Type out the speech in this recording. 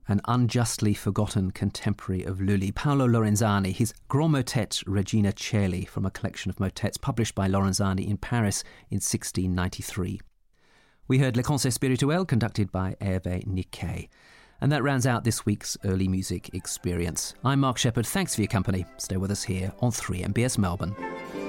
an unjustly forgotten contemporary of Lully, Paolo Lorenzani, his Grand Motet Regina Coeli from a collection of motets published by Lorenzani in Paris in 1693. We heard Le Concert Spirituel conducted by Hervé Niquet. And that rounds out this week's Early Music Experience. I'm Mark Shepherd. Thanks for your company. Stay with us here on 3MBS Melbourne.